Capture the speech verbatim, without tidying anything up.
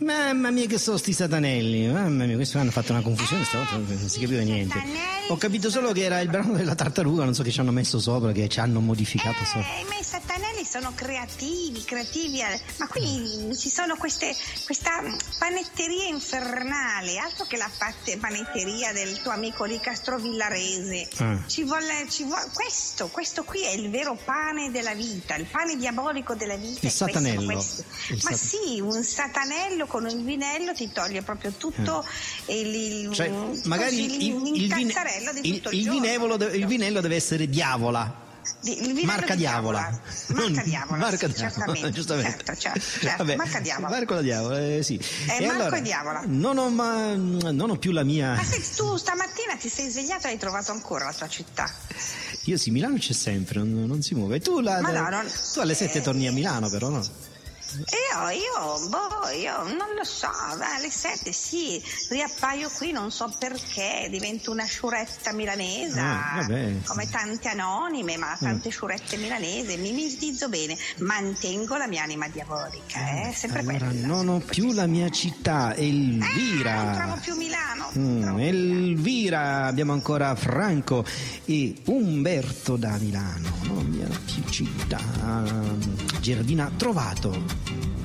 Mamma mia che sono sti satanelli, mamma mia, questi hanno fatto una confusione, stavolta non si capiva niente. Ho capito solo che era il brano della tartaruga, non so che ci hanno messo sopra, che ci hanno modificato eh, sopra. Ma i satanelli sono creativi, creativi, ma qui ci sono queste, questa panetteria infernale, altro che la panetteria del tuo amico di Castrovillarese. Ah. Ci vuole, ci vuole, questo, questo qui è il vero pane della vita, il pane diabolico della vita. Il satanello. Questo, questo. Il ma sat- sì, un satanello con un vinello ti toglie proprio tutto eh. il, il, cioè, magari il, il, il, vine, di tutto il, il, vinello deve, il vinello deve essere Diavola. Il marca di Diavola. Diavola. Marca Diavola, marca sì, Diavola, certamente. giustamente. Certo, certo, certo. Vabbè, marca Diavola. Marco la Diavola, eh, sì. È e Marco allora, e Diavola. Non ho, ma, non ho più la mia. Ma se tu stamattina ti sei svegliato e hai trovato ancora la tua città. Io sì, Milano c'è sempre, non, non si muove. Tu, la, ma no, non, tu alle sette eh, torni a Milano, però, no? Io, io, boh, io non lo so, alle sette sì, riappaio qui, non so perché, divento una sciuretta milanese, ah, come tante anonime, ma tante ah. sciurette milanesi, mi misdizzo bene, mantengo la mia anima diabolica, eh, sempre allora, quella. Non ho più la mia città, Elvira. Eh, non trovo più Milano. Mm, trovo Elvira, abbiamo ancora Franco e Umberto da Milano, non mia più città. Gerardina, trovato.